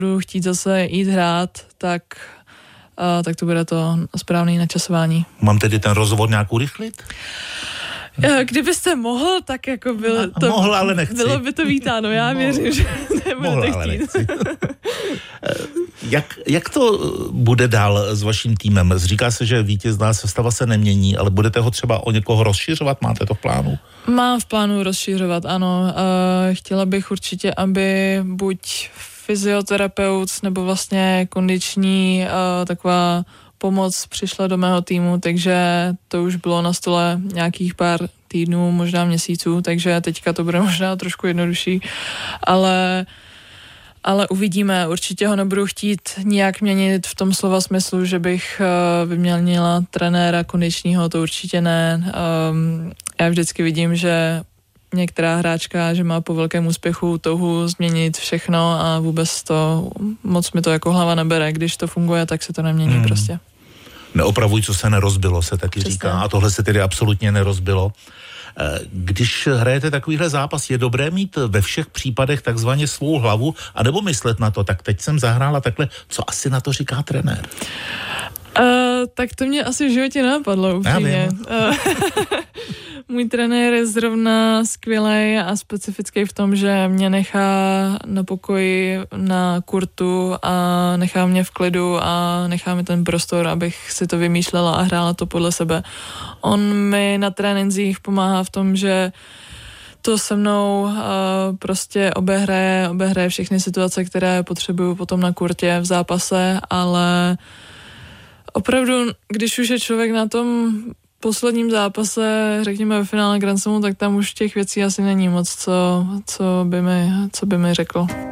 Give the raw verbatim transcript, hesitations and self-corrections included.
budu chtít zase jít hrát, tak, uh, tak to bude to správné načasování. Mám tedy ten rozhovor nějak urychlit? Kdybyste mohl, tak jako bylo to... Mohl, ale nechci. Bylo by to vítáno, já věřím, že nebudete mohl, chtít. jak, jak to bude dál s vaším týmem? Říká se, že vítězná sestava se nemění, ale budete ho třeba o někoho rozšiřovat? Máte to v plánu? Mám v plánu rozšiřovat, ano. Uh, chtěla bych určitě, aby buď fyzioterapeut nebo vlastně kondiční uh, taková pomoc přišla do mého týmu, takže to už bylo na stole nějakých pár týdnů, možná měsíců, takže teďka to bude možná trošku jednodušší, ale, ale uvidíme. Určitě ho nebudu chtít nijak měnit v tom slova smyslu, že bych uh, vyměnila trenéra kondičního, to určitě ne. Um, já vždycky vidím, že některá hráčka, že má po velkém úspěchu touhu změnit všechno a vůbec to, moc mi to jako hlava nebere. Když to funguje, tak se to nemění hmm. prostě. Neopravuj, co se nerozbilo, se taky Přesně. říká. A tohle se tedy absolutně nerozbilo. Když hrajete takovýhle zápas, je dobré mít ve všech případech takzvaně svou hlavu, anebo myslet na to, tak teď jsem zahrála takhle, co asi na to říká trenér? Uh, tak to mě asi v životě napadlo upřímně. Uh, můj trenér je zrovna skvělej a specifický v tom, že mě nechá na pokoji na kurtu a nechá mě v klidu a nechá mi ten prostor, abych si to vymýšlela a hrála to podle sebe. On mi na trénincích pomáhá v tom, že to se mnou uh, prostě obehraje, obehraje všechny situace, které potřebuju potom na kurtě v zápase, ale opravdu, když už je člověk na tom posledním zápase, řekněme ve finále Grand Slamu, tak tam už těch věcí asi není moc, co, co, by, mi, co by mi řekl.